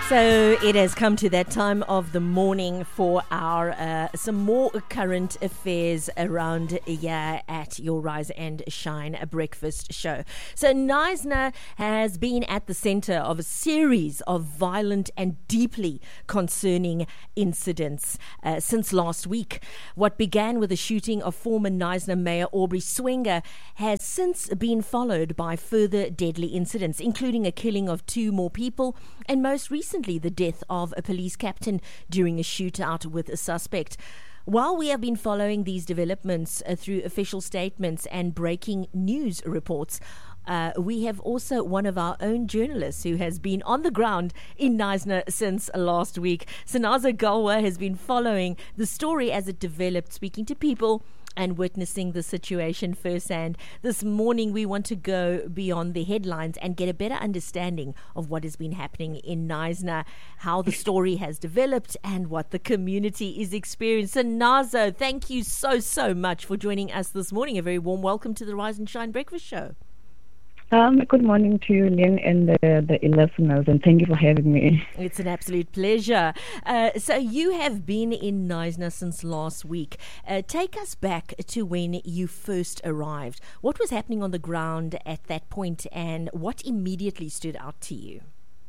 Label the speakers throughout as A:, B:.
A: So it has come to that time of the morning for our some more current affairs around here at your Rise and Shine breakfast show. So Knysna has been at the center of a series of violent and deeply concerning incidents since last week. What began with the shooting of former Knysna Mayor Aubrey Swenger has since been followed by further deadly incidents, including a killing of 2 more people and most recently the death of a police captain during a shootout with a suspect. While we have been following these developments through official statements and breaking news reports, we have also one of our own journalists who has been on the ground in Knysna since last week. Sanaza Galwa has been following the story as it developed, speaking to people and witnessing the situation firsthand. This morning we want to go beyond the headlines and get a better understanding of what has been happening in Knysna, how the story has developed and what the community is experiencing. So Nazo, thank you so much for joining us this morning. A very warm welcome to the Rise and Shine Breakfast Show.
B: Good morning to you, Lynn, and the listeners, and thank you for having me.
A: It's an absolute pleasure. So you have been in Knysna since last week. Take us back to when you first arrived. What was happening on the ground at that point, and what immediately stood out to you?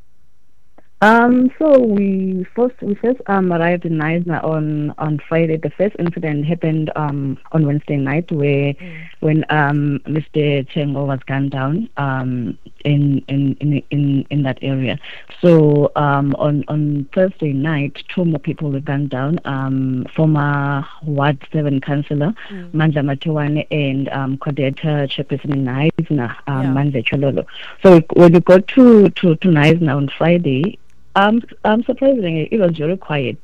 B: So we first arrived in Knysna on Friday. The first incident happened on Wednesday night, when Mr. Chengo was gunned down in that area. So on Thursday night, 2 more people were gunned down. Former Ward 7 councillor Mandla Matiwane and coordinator chairperson in Knysna, Mandla Chololo. So when we got to Knysna on Friday, surprisingly, it was very quiet.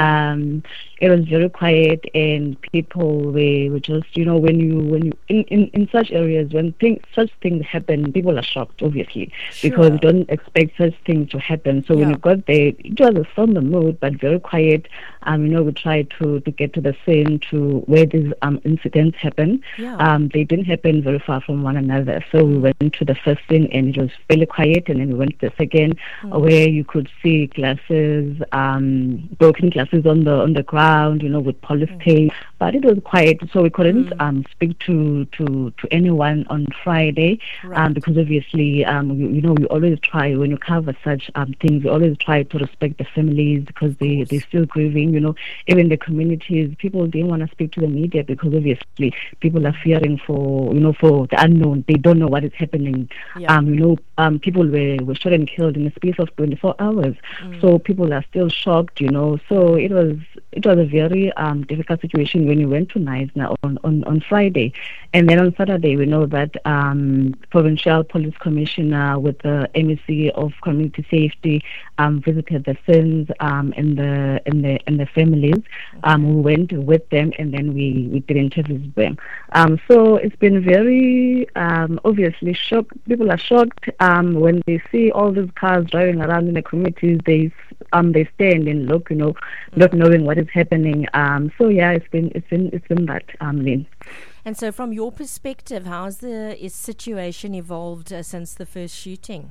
B: It was very quiet, and people were just, when you in such areas, when such things happen, people are shocked, obviously, because you don't expect such things to happen. So when you got there, it was a somber mood, but very quiet. We tried to get to the scene to where these incidents happen. They didn't happen very far from one another. So we went to the first scene, and it was fairly quiet, and then we went to the second, where you could see glasses, broken glasses on the ground, with police tape, but it was quiet, so we couldn't speak to anyone on Friday, because obviously, we always try, when you cover such things, we always try to respect the families, because they're still grieving, even the communities. People didn't want to speak to the media, because obviously people are fearing for the unknown. They don't know what is happening. People were shot and killed in the space of 24 hours. So people are still shocked, So it was a very difficult situation when we went to Knysna on Friday. And then on Saturday, we know that Provincial Police Commissioner with the MEC of Community Safety visited the scenes and the families. We went with them, and then we did interviews with them. So it's been very obviously shocked. People are shocked when they see all these cars driving around in the communities. They stand and look, not knowing what is happening. So yeah, it's been that, Lynn.
A: And so, from your perspective, how has the situation evolved since the first shooting?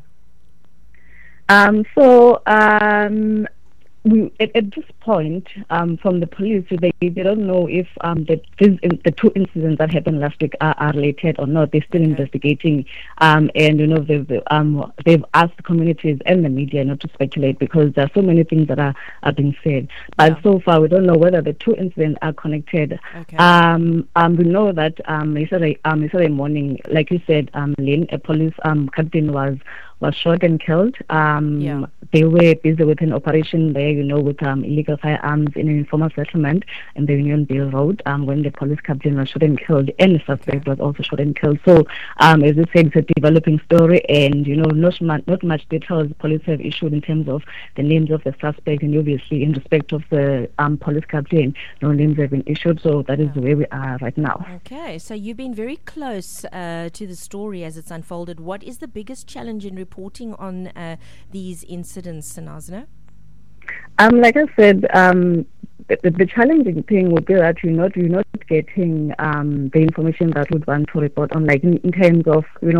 B: At this point, from the police, they don't know if the 2 incidents that happened last week are related or not. They're still investigating, and they've asked the communities and the media not to speculate, because there are so many things that are being said. But so far, we don't know whether the 2 incidents are connected. We know that yesterday morning, like you said, Lynn, a police captain was shot and killed. They were busy with an operation there, with illegal firearms in an informal settlement in the Union Bill Road, when the police captain was shot and killed, and the suspect was also shot and killed. So, as I said, it's a developing story, and not much details police have issued in terms of the names of the suspect, and obviously in respect of the police captain, no names have been issued. So that is where we are right now.
A: Okay, so you've been very close to the story as it's unfolded. What is the biggest challenge in reporting on these incidents, Sanaza?
B: Like I said, the challenging thing would be that you're not getting the information that would want to report on, like in terms of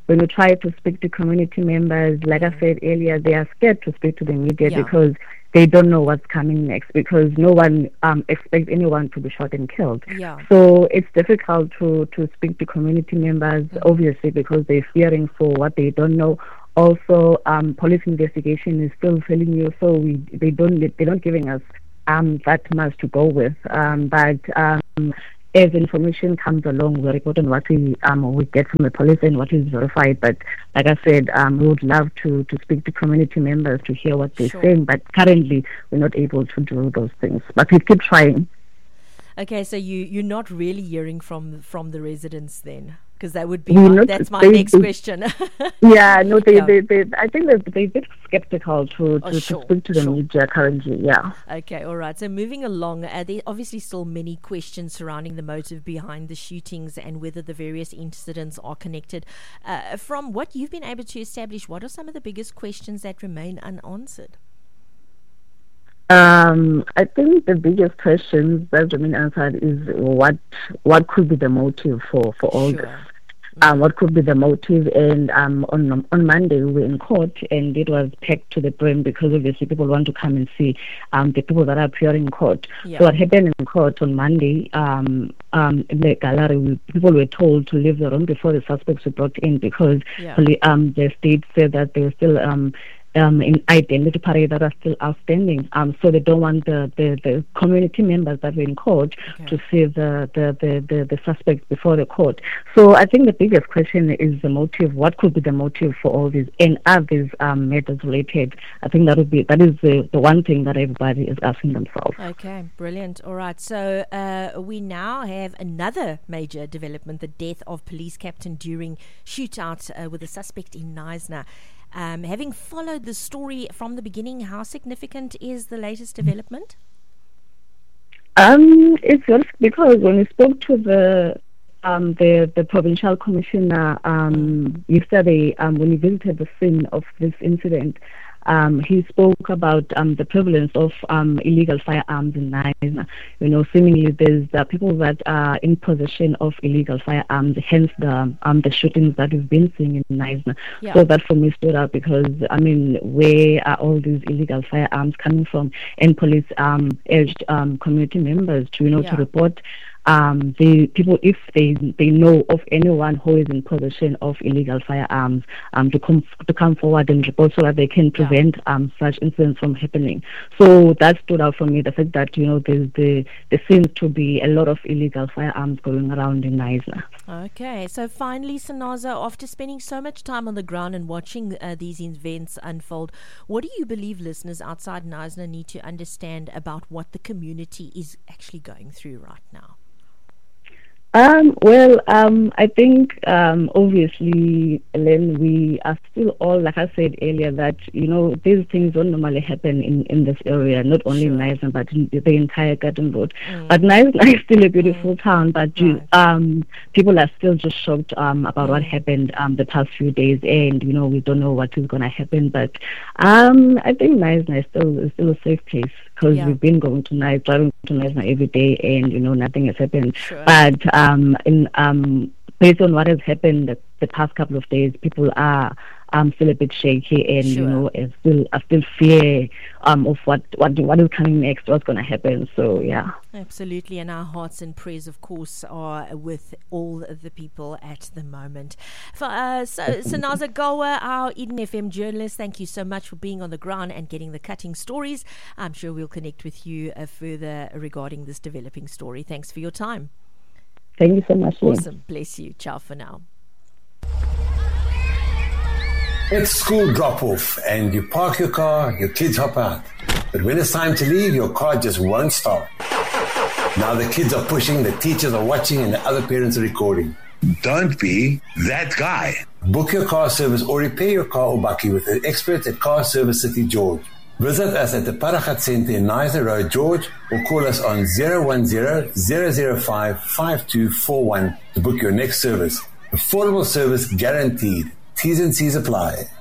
B: when we try to speak to community members, like I said earlier, they are scared to speak to the media because they don't know what's coming next, because no one expects anyone to be shot and killed. So it's difficult to speak to community members, obviously, because they're fearing for what they don't know. Also, police investigation is still failing you, so they're not giving us that much to go with. But as information comes along, we report on what we get from the police and what is verified. But like I said, we would love to speak to community members to hear what they're saying. But currently, we're not able to do those things. But we keep trying.
A: Okay, so you're not really hearing from the residents then? Because that would be that's my next question.
B: Yeah, no, I think they're a bit skeptical to speak to the media currently. Yeah.
A: Okay, all right. So moving along, there are obviously still many questions surrounding the motive behind the shootings and whether the various incidents are connected. From what you've been able to establish, what are some of the biggest questions that remain unanswered?
B: I think the biggest questions that remain unanswered is what could be the motive for all this. What could be the motive? And on Monday we were in court and it was packed to the brim because obviously people want to come and see the people that are appearing in court. So what happened in court on Monday, in the gallery, people were told to leave the room before the suspects were brought in because the state said that they were still in identity parade that are still outstanding. So they don't want the community members that were in court to see the suspects before the court. So I think the biggest question is the motive. What could be the motive for all these? And are these matters related? I think that is the one thing that everybody is asking themselves.
A: Okay, brilliant. All right. So we now have another major development: the death of police captain during shootout with a suspect in Knysna. Having followed the story from the beginning, how significant is the latest development?
B: It's just because when we spoke to the provincial commissioner yesterday, when he visited the scene of this incident, he spoke about the prevalence of illegal firearms in Knysna. Seemingly there's people that are in possession of illegal firearms, hence the shootings that we've been seeing in Knysna. So that for me stood out because, where are all these illegal firearms coming from? And police urged community members to, to report the people, if they know of anyone who is in possession of illegal firearms, to come forward and report so that they can prevent such incidents from happening. So that stood out for me, the fact that there seems to be a lot of illegal firearms going around in Knysna.
A: Okay, so finally, Sanaza, after spending so much time on the ground and watching these events unfold, what do you believe listeners outside Knysna need to understand about what the community is actually going through right now?
B: I think obviously, Ellen, we are still all, like I said earlier, that these things don't normally happen in this area, not only in Knysna but in the entire Garden Road. But Knysna is still a beautiful town, but people are still just shocked about what happened the past few days, and we don't know what is going to happen. But I think Knysna is still a safe place because we've been driving to Knysna every day, and nothing has happened. But based on what has happened the past couple of days, people are still a bit shaky, and still fear of what is coming next, what's going to happen. So
A: absolutely, and our hearts and prayers, of course, are with all the people at the moment. So Sanaza Gower, our Eden FM journalist, thank you so much for being on the ground and getting the cutting stories. I'm sure we'll connect with you further regarding this developing story. Thanks for your time.
B: Thank you so much.
A: Awesome. Bless you. Ciao for now.
C: It's school drop-off and you park your car, your kids hop out. But when it's time to leave, your car just won't start. Now the kids are pushing, the teachers are watching, and the other parents are recording.
D: Don't be that guy.
C: Book your car service or repair your car or bakkie with the experts at Car Service City George. Visit us at the Paragat Centre in Knysna Road, George, or call us on 010-005-5241 to book your next service. Affordable service guaranteed. T's and C's apply.